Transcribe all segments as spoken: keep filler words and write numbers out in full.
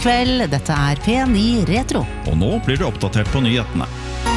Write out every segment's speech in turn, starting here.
kveld, dette er P ni Retro. Og nå blir du oppdatert på nyhetene.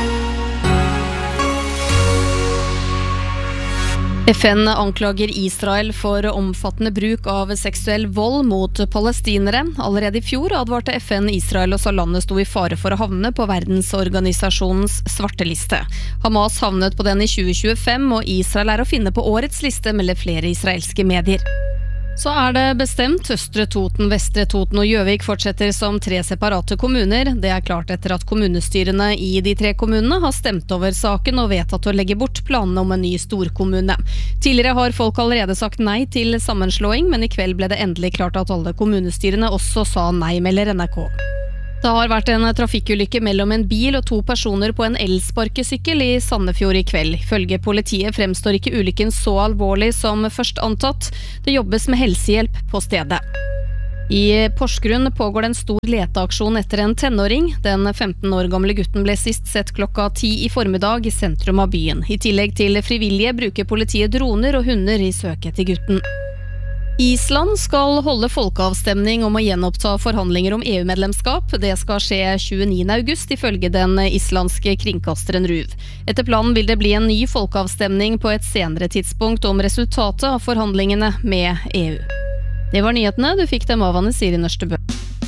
F N anklager Israel for omfattende bruk av seksuell vold mot palestinere. Allerede i fjor advarte F N Israel og sa landet sto i fare for å havne på verdensorganisasjonens svarteliste. Hamas havnet på den i tjue tjuefem, og Israel er å finne på årets liste, melder flere israelske medier. Så er det bestemt. Østre Toten, Vestre Toten og Gjøvik fortsetter som tre separate kommuner. Det er klart etter at kommunestyrene i de tre kommunene har stemt over saken og vedtatt å legge bort planene om en ny storkommune. Tidligere har folk allerede sagt nei til sammenslåing, men i kveld ble det endelig klart at alle kommunestyrene også sa nei, melder N R K. Det har vært en trafikkulykke mellom en bil og to personer på en elsparkesykkel i Sandefjord i kveld. Ifølge politiet fremstår ikke ulykken så alvorlig som først antatt. Det jobbes med helsehjelp på stedet. I Porsgrunn pågår det en stor leteaksjon etter en tenåring. Den femten år gamle gutten ble sist sett klokka ti i formiddag i sentrum av byen. I tillegg til frivillige bruker politiet droner og hunder i søket til gutten. Island skal holde folkeavstemning om å gjenoppta forhandlinger om E U-medlemskap. Det skal skje tjueniende august ifølge den islandske kringkasteren RÚV. Etter planen vil det bli en ny folkeavstemning på et senere tidspunkt om resultatet av forhandlingene med E U. Det var nyhetene, du fikk dem av Anne Siri Nørstebø.